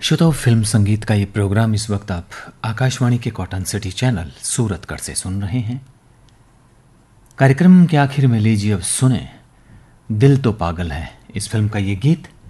श्रोताओं, फिल्म संगीत का ये प्रोग्राम इस वक्त आप आकाशवाणी के कॉटन सिटी चैनल सूरतगढ़ से सुन रहे हैं। कार्यक्रम के आखिर में लीजिए अब सुने दिल तो पागल है इस फिल्म का ये गीत